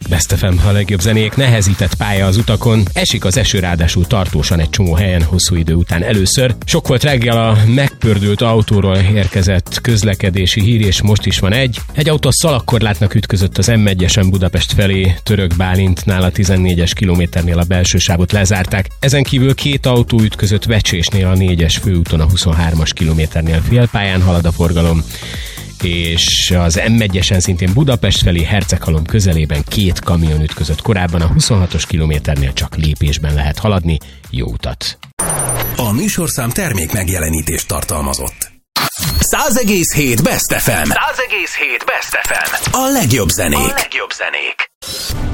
Best FM, a legjobb zenék, nehezített pálya az utakon. Esik az eső, ráadásul tartósan egy csomó helyen, hosszú idő után először. Sok volt reggel a megpördült autóról érkezett közlekedési hír, és most is van egy. Egy autó a szalagkorlátnak ütközött az M1-esen Budapest felé, Török Bálintnál a 14-es kilométernél a belső sávot lezárták. Ezen kívül 2 autó ütközött Vecsésnél a 4-es főúton a 23-as kilométernél, félpályán halad a forgalom. És az M1-esen szintén Budapest felé, Herceghalom közelében 2 kamion ütközött. Korábban a 26-os kilométernél csak lépésben lehet haladni. Jó utat! A műsorszám termék megjelenítést tartalmazott. 100,7 Best FM. 100,7 Best FM. A legjobb zenék.